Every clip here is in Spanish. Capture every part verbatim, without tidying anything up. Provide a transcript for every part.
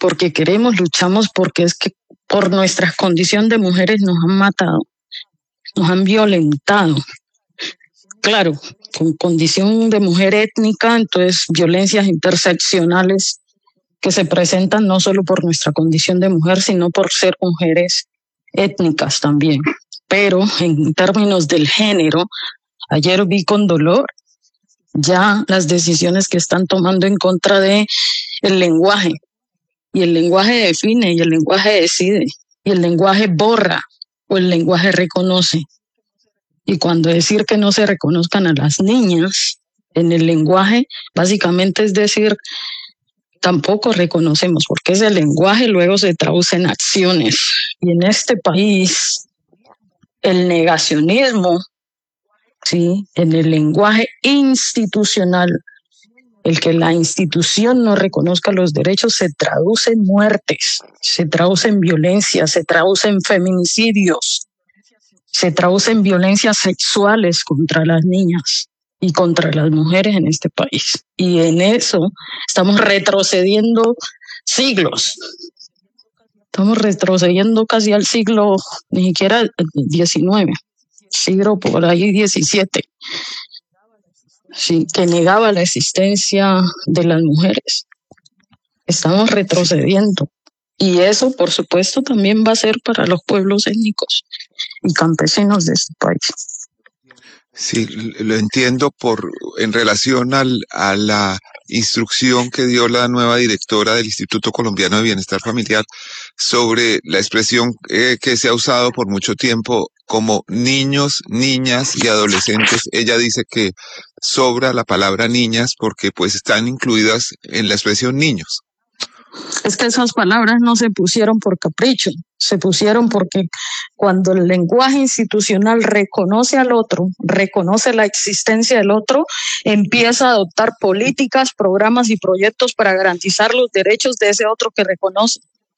porque queremos, luchamos porque es que por nuestra condición de mujeres nos han matado, nos han violentado. Claro, con condición de mujer étnica, entonces violencias interseccionales que se presentan no solo por nuestra condición de mujer, sino por ser mujeres étnicas también. Pero en términos del género, ayer vi con dolor ya las decisiones que están tomando en contra de el lenguaje. Y el lenguaje define, y el lenguaje decide, y el lenguaje borra, o el lenguaje reconoce. Y cuando decir que no se reconozcan a las niñas en el lenguaje, básicamente es decir, tampoco reconocemos, porque ese lenguaje luego se traduce en acciones. Y en este país, el negacionismo, ¿sí?, en el lenguaje institucional, el que la institución no reconozca los derechos se traduce en muertes, se traduce en violencia, se traduce en feminicidios, se traduce en violencias sexuales contra las niñas y contra las mujeres en este país. Y en eso estamos retrocediendo siglos. Estamos retrocediendo casi al siglo, ni siquiera diecinueve, siglo por ahí diecisiete. Sí, que negaba la existencia de las mujeres. Estamos retrocediendo. Y eso, por supuesto, también va a ser para los pueblos étnicos y campesinos de este país. Sí, lo entiendo por en relación al, a la instrucción que dio la nueva directora del Instituto Colombiano de Bienestar Familiar sobre la expresión eh, que se ha usado por mucho tiempo como niños, niñas y adolescentes. Ella dice que sobra la palabra niñas porque pues están incluidas en la expresión niños. Es que esas palabras no se pusieron por capricho, se pusieron porque cuando el lenguaje institucional reconoce al otro, reconoce la existencia del otro, empieza a adoptar políticas, programas y proyectos para garantizar los derechos de ese otro que reconoce.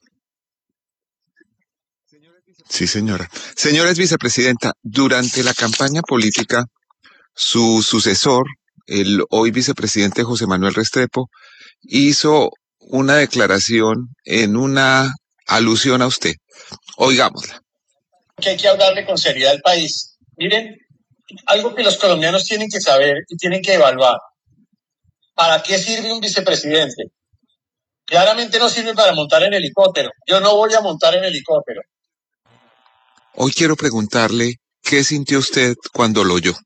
Sí, señora. Señora vicepresidenta, durante la campaña política, su sucesor, el hoy vicepresidente José Manuel Restrepo, hizo una declaración en una alusión a usted. Oigámosla. Que hay que hablarle con seriedad al país. Miren, algo que los colombianos tienen que saber y tienen que evaluar. ¿Para qué sirve un vicepresidente? Claramente no sirve para montar en helicóptero. Yo no voy a montar en helicóptero. Hoy quiero preguntarle, ¿qué sintió usted cuando lo oyó?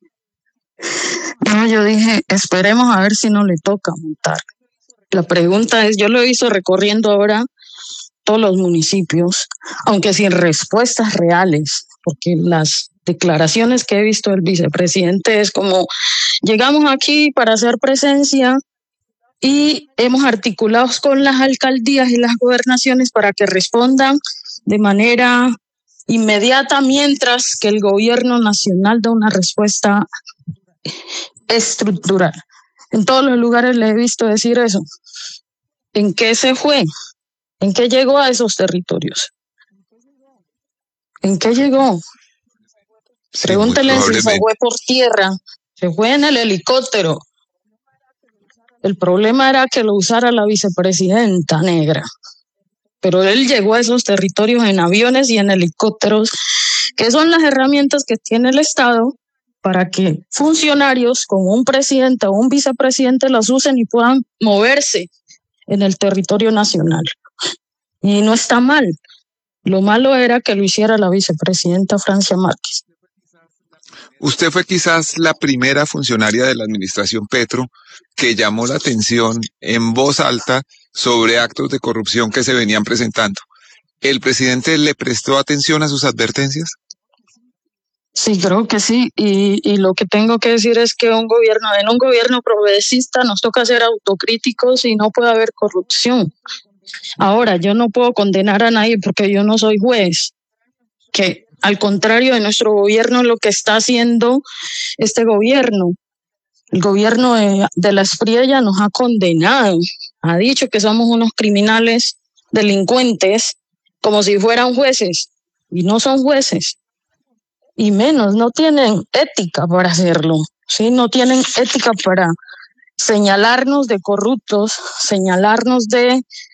No, yo dije, esperemos a ver si no le toca montar. La pregunta es, yo lo hice recorriendo ahora todos los municipios, aunque sin respuestas reales, porque las declaraciones que he visto del vicepresidente es como, llegamos aquí para hacer presencia y hemos articulado con las alcaldías y las gobernaciones para que respondan de manera inmediata, mientras que el gobierno nacional da una respuesta estructural. En todos los lugares le he visto decir eso. ¿En qué se fue? ¿En qué llegó a esos territorios? ¿En qué llegó? Sí, pregúntele si se fue por tierra, se fue en el helicóptero. El problema era que lo usara la vicepresidenta negra. Pero él llegó a esos territorios en aviones y en helicópteros, que son las herramientas que tiene el Estado para que funcionarios como un presidente o un vicepresidente las usen y puedan moverse en el territorio nacional. Y no está mal. Lo malo era que lo hiciera la vicepresidenta Francia Márquez. Usted fue quizás la primera funcionaria de la administración Petro que llamó la atención en voz alta sobre actos de corrupción que se venían presentando. ¿El presidente le prestó atención a sus advertencias? Sí, creo que sí. Y, y lo que tengo que decir es que un gobierno, en un gobierno progresista nos toca ser autocríticos y no puede haber corrupción. Ahora, yo no puedo condenar a nadie porque yo no soy juez, que al contrario de nuestro gobierno, lo que está haciendo este gobierno, el gobierno de, de la Espriella nos ha condenado, ha dicho que somos unos criminales delincuentes como si fueran jueces, y no son jueces, y menos, no tienen ética para hacerlo, ¿sí? No tienen ética para señalarnos de corruptos, señalarnos de